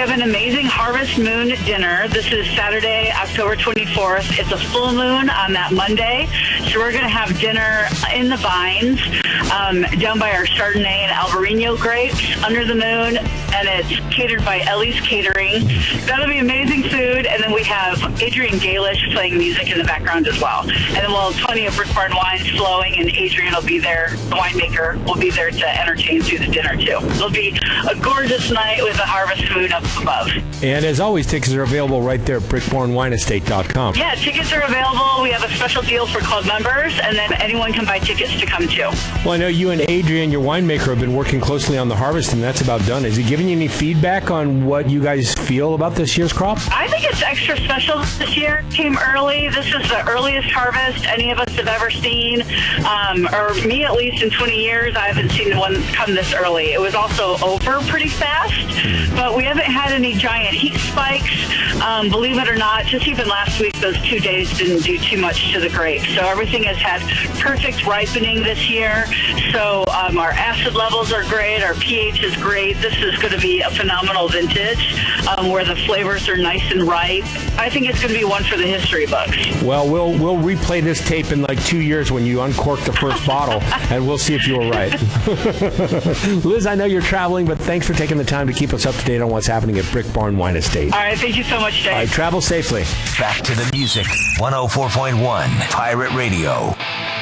have an amazing Harvest Moon dinner. This is Saturday, October 24th. It's a full moon on that Monday. So we're going to have dinner in the vines down by our Chardonnay and Albarino grapes under the moon. And it's catered by Ellie's Catering. That'll be amazing food. And then we have Adrian Galish playing music in the background as well. And then we'll have plenty of Brick Barn wines flowing, and Adrian will be there. The winemaker will be there to entertain through the dinner, too. It'll be a gorgeous night with the Harvest Moon up above. And as always, tickets are available right there at brickbarnwineestate.com. Yeah, tickets are available. We have a special deal for club members, and then anyone can buy tickets to come, too. Well, I know you and Adrian, your winemaker, have been working closely on the harvest, and that's about done. Has he given you any feedback on what you guys feel about this year's crop? I think it's extra special this year. It came early. This is the earliest harvest any of us have ever seen, or me at least in 20 years. I haven't seen one come this early. It was also over pretty fast, but we haven't had any giant heat spikes. Believe it or not, just even last week, those 2 days didn't do too much to the grapes. So everything has had perfect ripening this year. So our acid levels are great. Our pH is great. This is going to be a phenomenal vintage where the flavors are nice and ripe. I think it's going to be one for the history books. Well, we'll replay this tape in like 2 years when you uncork the first bottle, and we'll see if you were right. Liz, I know you're traveling, but thanks for taking the time to keep us up to date on what's happening at Brick Barn Wine Estate. All right, thank you so much, Dave. All right, travel safely. Back to the music. 104.1 Pirate Radio.